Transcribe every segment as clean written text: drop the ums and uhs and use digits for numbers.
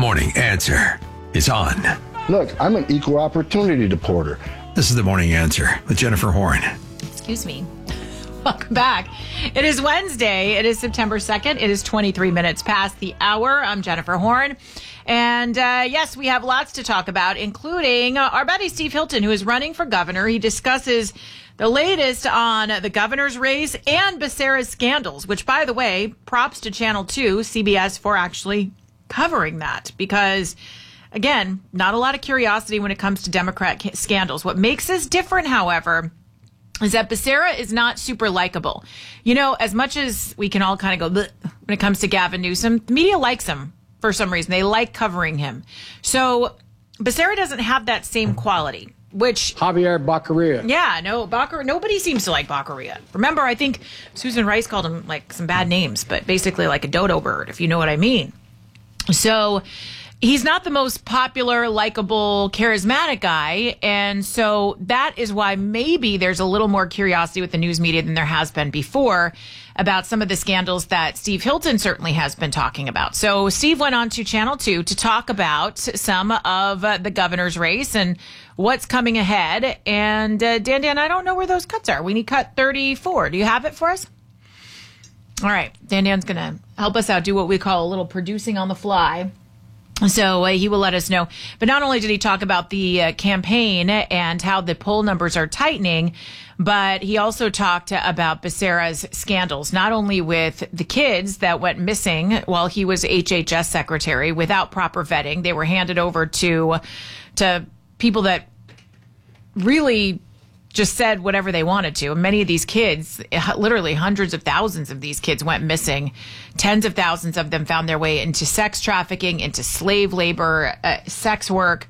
Morning Answer is on. Look, I'm an equal opportunity deporter. This is the Morning Answer with Jennifer Horn. Excuse me. Welcome back. It is Wednesday. It is September 2nd. It is 23 minutes past the hour. I'm Jennifer Horn. And yes, we have lots to talk about, including our buddy Steve Hilton, who is running for governor. He discusses the latest on the governor's race and Becerra's scandals, which, by the way, props to Channel 2, CBS, for actually covering that. Because, again, not a lot of curiosity when it comes to Democrat scandals. What makes this different, however, is that Becerra is not super likable. You know, as much as we can all kind of go, bleh, when it comes to Gavin Newsom, the media likes him for some reason. They like covering him. So Becerra doesn't have that same quality, which... Javier Baccaria. Yeah, no, nobody seems to like Baccaria. Remember, I think Susan Rice called him like some bad names, but basically like a dodo bird, if you know what I mean. So... he's not the most popular, likable, charismatic guy. And so that is why maybe there's a little more curiosity with the news media than there has been before about some of the scandals that Steve Hilton certainly has been talking about. So Steve went on to Channel 2 to talk about some of the governor's race and what's coming ahead. And Dan, I don't know where those cuts are. We need cut 34. Do you have it for us? All right. Dan's going to help us out, do what we call a little producing on the fly. So he will let us know. But not only did he talk about the campaign and how the poll numbers are tightening, but he also talked about Becerra's scandals, not only with the kids that went missing while he was HHS secretary without proper vetting. They were handed over to people that really just said whatever they wanted to. And many of these kids, literally hundreds of thousands of these kids went missing. Tens of thousands of them found their way into sex trafficking, into slave labor, sex work.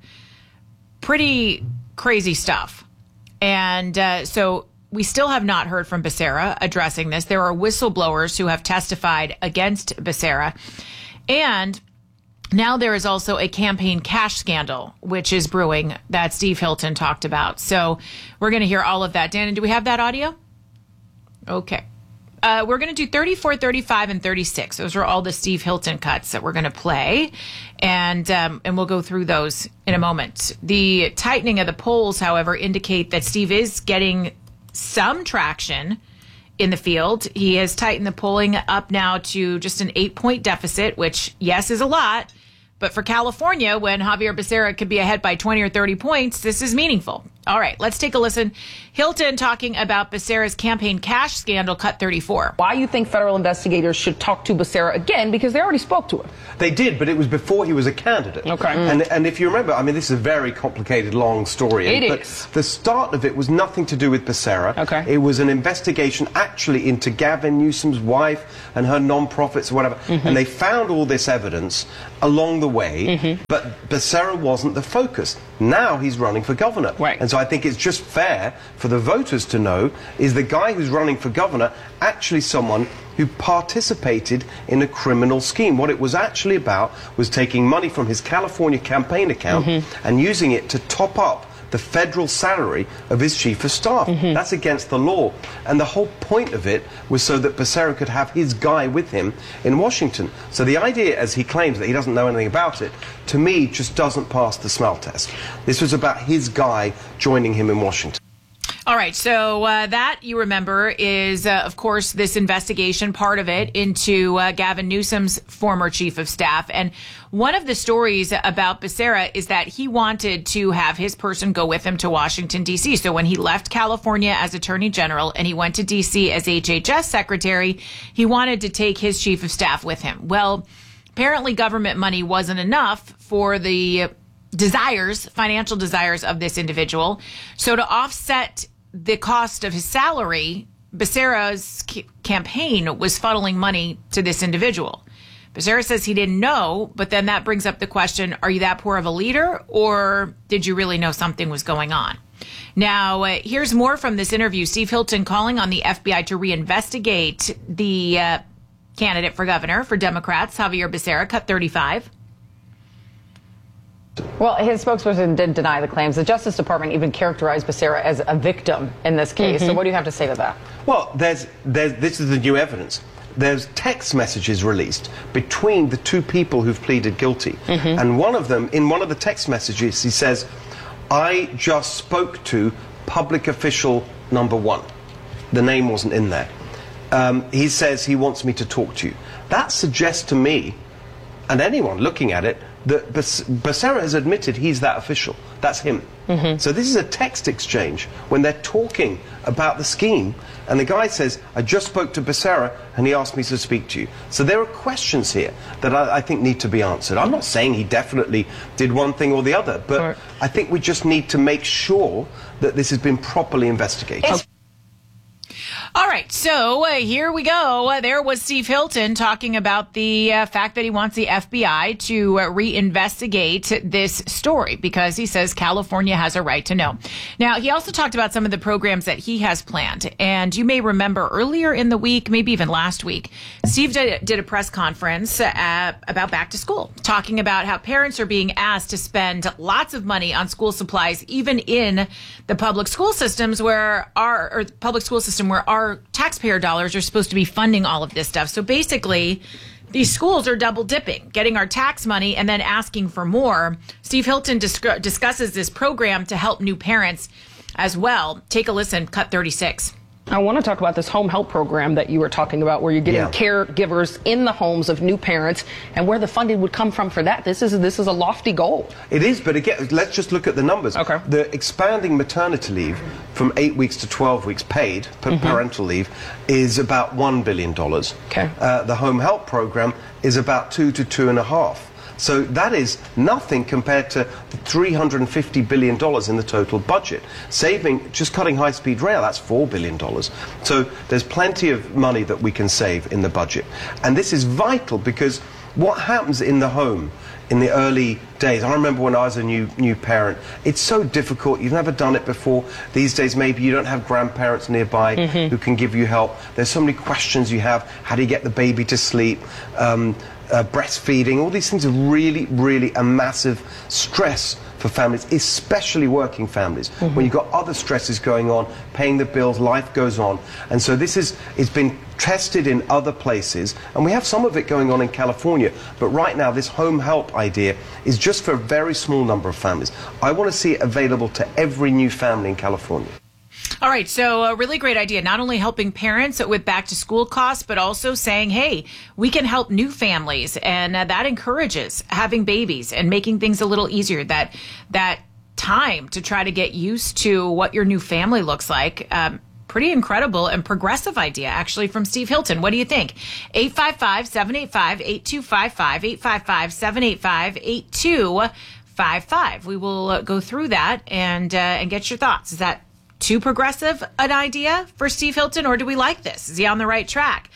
Pretty crazy stuff. And so we still have not heard from Becerra addressing this. There are whistleblowers who have testified against Becerra. And now there is also a campaign cash scandal, which is brewing, that Steve Hilton talked about. So we're going to hear all of that. Dan, do we have that audio? Okay. We're going to do 34, 35, and 36. Those are all the Steve Hilton cuts that we're going to play. And we'll go through those in a moment. The tightening of the polls, however, indicate that Steve is getting some traction in the field. He has tightened the polling up now to just an 8-point deficit, which, yes, is a lot. But for California, when Javier Becerra could be ahead by 20 or 30 points, this is meaningful. All right, let's take a listen. Hilton talking about Becerra's campaign cash scandal, cut 34. Why you think federal investigators should talk to Becerra again, because they already spoke to him. They did, but it was before he was a candidate. Okay. And if you remember, I mean, this is a very complicated, long story. But the start of it was nothing to do with Becerra. Okay. It was an investigation actually into Gavin Newsom's wife and her non-profits or whatever. Mm-hmm. And they found all this evidence along the way, but Becerra wasn't the focus. Now he's running for governor. Right. And so I think it's just fair for the voters to know, is the guy who's running for governor actually someone who participated in a criminal scheme? What it was actually about was taking money from his California campaign account and using it to top up the federal salary of his chief of staff. That's against the law. And the whole point of it was so that Becerra could have his guy with him in Washington. So the idea, as he claims, that he doesn't know anything about it, to me, just doesn't pass the smell test. This was about his guy joining him in Washington. All right, so that, you remember, is, of course, this investigation, part of it, into Gavin Newsom's former chief of staff. And one of the stories about Becerra is that he wanted to have his person go with him to Washington, D.C. So when he left California as attorney general and he went to D.C. as HHS secretary, he wanted to take his chief of staff with him. Well, apparently government money wasn't enough for the financial desires of this individual. So to offset the cost of his salary, Becerra's campaign was funneling money to this individual. Becerra says he didn't know, but then that brings up the question, are you that poor of a leader, or did you really know something was going on? Now, here's more from this interview. Steve Hilton calling on the FBI to reinvestigate the candidate for governor for Democrats, Javier Becerra, cut 35. Well, his spokesperson did deny the claims. The Justice Department even characterized Becerra as a victim in this case. So what do you have to say to that? Well, this is the new evidence. there's text messages released between the two people who've pleaded guilty. And one of them, in one of the text messages, he says, "I just spoke to public official number 1." The name wasn't in there. He says he wants me to talk to you. That suggests to me, and anyone looking at it, that Becerra has admitted he's that official. That's him. So this is a text exchange when they're talking about the scheme, and the guy says, "I just spoke to Becerra and he asked me to speak to you." So there are questions here that I think need to be answered. I'm not saying he definitely did one thing or the other, but I think we just need to make sure that this has been properly investigated. All right, so here we go. There was Steve Hilton talking about the fact that he wants the FBI to reinvestigate this story because he says California has a right to know. Now, he also talked about some of the programs that he has planned. And you may remember earlier in the week, maybe even last week, Steve did a press conference about back to school, talking about how parents are being asked to spend lots of money on school supplies, even in the public school systems where our taxpayer dollars are supposed to be funding all of this stuff. So basically, these schools are double dipping, getting our tax money and then asking for more. Steve Hilton discusses this program to help new parents as well. Take a listen, cut 36. I want to talk about this home help program that you were talking about, where you're getting caregivers in the homes of new parents, and where the funding would come from for that. This is a lofty goal. It is, but again, let's just look at the numbers. Okay. The expanding maternity leave from 8 weeks to 12 weeks paid parental leave is about $1 billion. Okay. The home help program is about 2 to 2.5. So that is nothing compared to the $350 billion in the total budget. Just cutting high-speed rail, that's $4 billion. So there's plenty of money that we can save in the budget. And this is vital because what happens in the home in the early days, I remember when I was a new parent, it's so difficult. You've never done it before. These days, maybe you don't have grandparents nearby who can give you help. There's so many questions you have. How do you get the baby to sleep? Breastfeeding, all these things are really, really a massive stress for families, especially working families. When you've got other stresses going on, paying the bills, life goes on. And so it's been tested in other places, and we have some of it going on in California. But right now, this home help idea is just for a very small number of families. I want to see it available to every new family in California. All right, so a really great idea, not only helping parents with back to school costs, but also saying, hey, we can help new families. And that encourages having babies and making things a little easier, that time to try to get used to what your new family looks like. Pretty incredible and progressive idea, actually, from Steve Hilton. What do you think? 855-785-8255, 855-785-8255. We will go through that and get your thoughts. Is that too progressive an idea for Steve Hilton, or do we like this? Is he on the right track?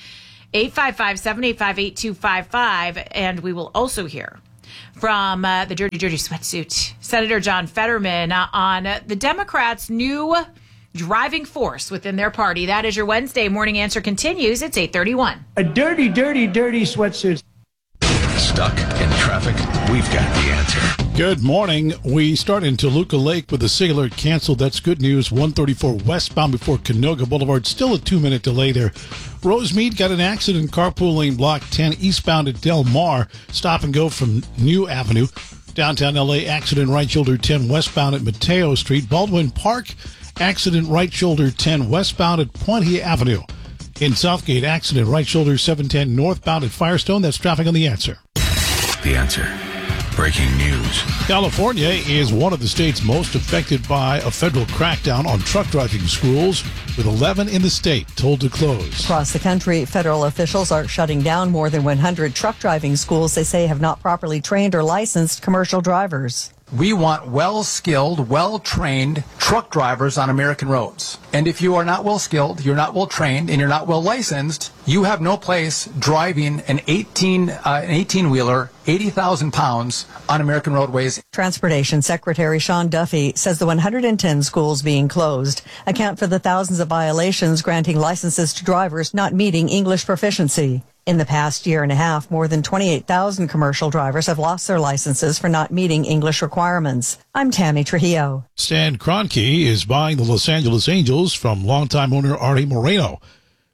855-785-8255, and we will also hear from the Dirty Sweatsuit, Senator John Fetterman, on the Democrats' new driving force within their party. That is your Wednesday Morning Answer continues. It's 8:31. A dirty sweatsuit. Stuck in traffic? We've got the answer. Good morning. We start in Toluca Lake with the Sailor canceled. That's good news. 134 westbound before Canoga Boulevard. Still a 2-minute delay there. Rosemead got an accident. Carpool lane block 10 eastbound at Del Mar. Stop and go from New Avenue. Downtown LA accident right shoulder 10 westbound at Mateo Street. Baldwin Park accident right shoulder 10 westbound at Puente Avenue. In Southgate accident right shoulder 710 northbound at Firestone. That's traffic on The Answer. The Answer. Breaking news. California is one of the states most affected by a federal crackdown on truck driving schools, with 11 in the state told to close. Across the country, federal officials are shutting down more than 100 truck driving schools they say have not properly trained or licensed commercial drivers. We want well-skilled, well-trained truck drivers on American roads. And if you are not well-skilled, you're not well-trained, and you're not well-licensed, you have no place driving an 18-wheeler, 80,000 pounds on American roadways. Transportation Secretary Sean Duffy says the 110 schools being closed account for the thousands of violations granting licenses to drivers not meeting English proficiency. In the past year and a half, more than 28,000 commercial drivers have lost their licenses for not meeting English requirements. I'm Tammy Trujillo. Stan Kroenke is buying the Los Angeles Angels from longtime owner Artie Moreno.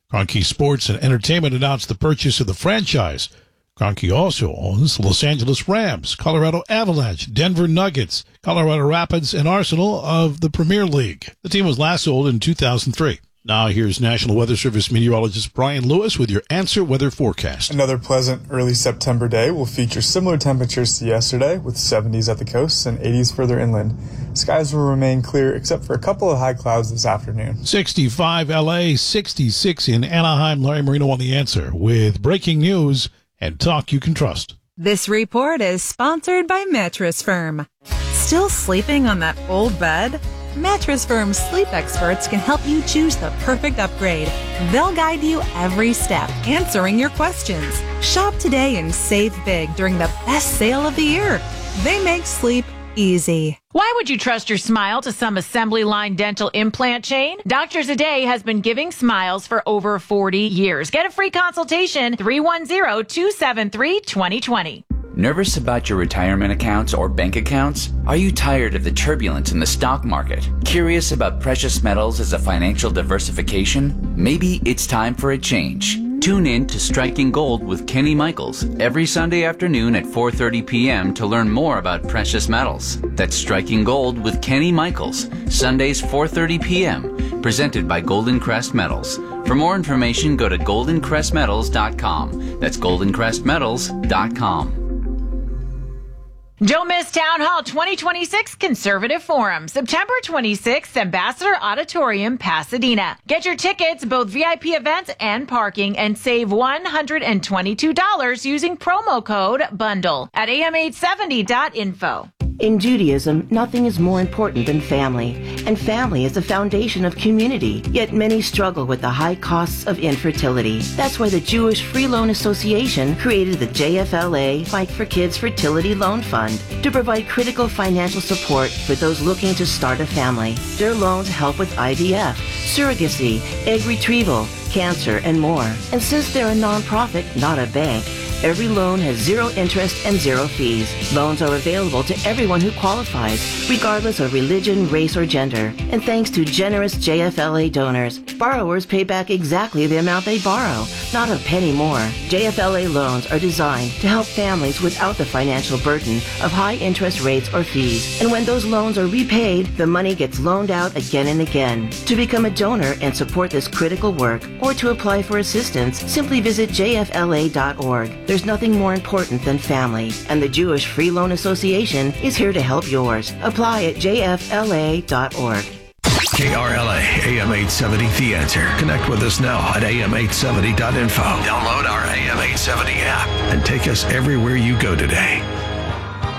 Kroenke Sports and Entertainment announced the purchase of the franchise. Kroenke also owns the Los Angeles Rams, Colorado Avalanche, Denver Nuggets, Colorado Rapids, and Arsenal of the Premier League. The team was last sold in 2003. Now here's National Weather Service meteorologist Brian Lewis with your Answer Weather forecast. Another pleasant early September day will feature similar temperatures to yesterday, with 70s at the coast and 80s further inland. Skies will remain clear except for a couple of high clouds this afternoon. 65 LA, 66 in Anaheim. Larry Marino on The Answer with breaking news and talk you can trust. This report is sponsored by Mattress Firm. Still sleeping on that old bed? Mattress Firm's sleep experts can help you choose the perfect upgrade. They'll guide you every step, answering your questions. Shop today and save big during the best sale of the year. They make sleep easy. Why would you trust your smile to some assembly line dental implant chain? Doctors A Day has been giving smiles for over 40 years. Get a free consultation, 310-273-2020. Nervous about your retirement accounts or bank accounts? Are you tired of the turbulence in the stock market? Curious about precious metals as a financial diversification? Maybe it's time for a change. Tune in to Striking Gold with Kenny Michaels every Sunday afternoon at 4:30 p.m. to learn more about precious metals. That's Striking Gold with Kenny Michaels, Sundays 4:30 p.m., presented by Golden Crest Metals. For more information, go to goldencrestmetals.com. That's goldencrestmetals.com. Don't miss Town Hall 2026 Conservative Forum, September 26th, Ambassador Auditorium, Pasadena. Get your tickets, both VIP events and parking, and save $122 using promo code BUNDLE at am870.info. In Judaism, nothing is more important than family, and family is the foundation of community, yet many struggle with the high costs of infertility. That's why the Jewish Free Loan Association created the JFLA Fight for Kids Fertility Loan Fund to provide critical financial support for those looking to start a family. Their loans help with IVF, surrogacy, egg retrieval, cancer, and more. And since they're a nonprofit, not a bank, every loan has zero interest and zero fees. Loans are available to everyone who qualifies, regardless of religion, race, or gender. And thanks to generous JFLA donors, borrowers pay back exactly the amount they borrow, not a penny more. JFLA loans are designed to help families without the financial burden of high interest rates or fees. And when those loans are repaid, the money gets loaned out again and again. To become a donor and support this critical work, or to apply for assistance, simply visit jfla.org. There's nothing more important than family, and the Jewish Free Loan Association is here to help yours. Apply at jfla.org. KRLA AM 870 The Answer. Connect with us now at am870.info. Download our AM 870 app and take us everywhere you go today.